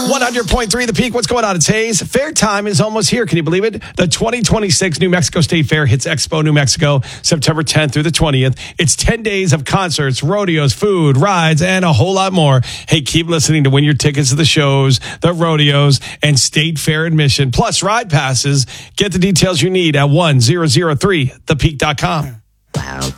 100.3 The Peak. What's going on? It's Hayes. Fair time is almost here. Can you believe it? The 2026 New Mexico State Fair hits Expo New Mexico September 10th through the 20th. It's 10 days of concerts, rodeos, food, rides, and a whole lot more. Hey, keep listening to win your tickets to the shows, the rodeos, and State Fair admission, plus ride passes. Get the details you need at 1003thepeak.com. Wow.